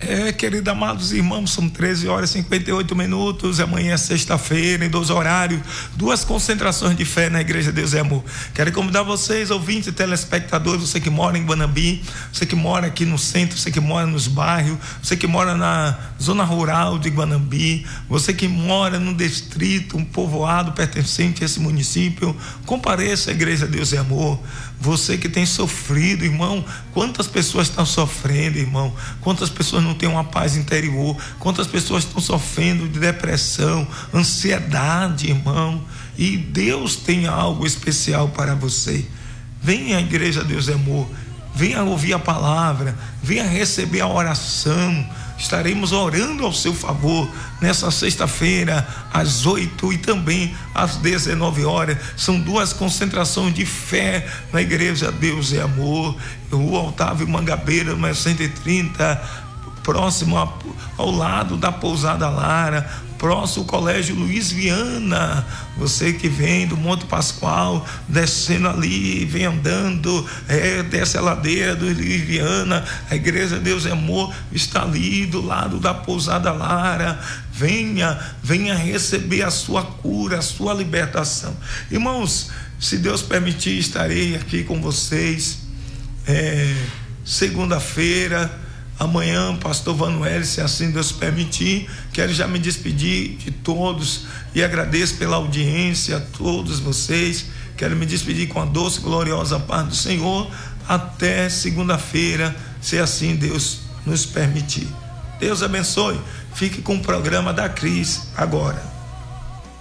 Queridos amados irmãos, são 13h58. Amanhã é sexta-feira, em 2 horários, 2 concentrações de fé na Igreja Deus é Amor. Quero convidar vocês, ouvintes e telespectadores, você que mora em Guanambi, você que mora aqui no centro, você que mora nos bairros, você que mora na zona rural de Guanambi, você que mora no distrito, um povoado pertencente a esse município, compareça à Igreja Deus é Amor. Você que tem sofrido, irmão, quantas pessoas estão sofrendo, irmão, quantas pessoas não têm uma paz interior, quantas pessoas estão sofrendo de depressão, ansiedade, irmão, e Deus tem algo especial para você. Venha à Igreja Deus é Amor, venha ouvir a palavra, venha receber a oração. Estaremos orando ao seu favor nessa sexta-feira às 8 e também às 19 horas. São 2 concentrações de fé na Igreja Deus é Amor. Rua Otávio Mangabeira, número 130, próximo ao lado da Pousada Lara, próximo ao Colégio Luiz Viana. Você que vem do Monte Pascoal, descendo ali, vem andando, desce a ladeira do Luiz Viana, a Igreja Deus é Amor está ali do lado da Pousada Lara. Venha receber a sua cura, a sua libertação. Irmãos, se Deus permitir, estarei aqui com vocês segunda-feira. Amanhã, pastor Vanuel, se assim Deus permitir. Quero já me despedir de todos e agradeço pela audiência a todos vocês. Quero me despedir com a doce e gloriosa paz do Senhor. Até segunda-feira, se assim Deus nos permitir. Deus abençoe. Fique com o programa da Cris agora.